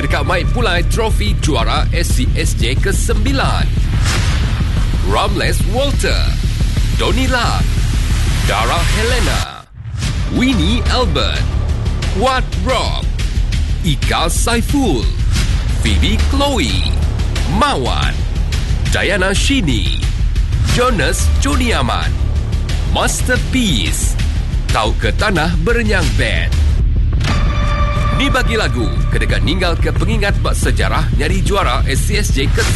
Dekat Mai Pulai trofi juara SCSJ ke-9. Ramles Walter, Donila, Dara Helena, Winnie Albert, Wat Rob, Ika Saiful, Phoebe Chloe, Mawan, Diana Shini, Jonas Joniaman, Masterpiece, Tau ke Tanah Berenyang Band. Ni bagi lagu kedekat ninggal ke pengingat bak sejarah nyari juara SCSJ ke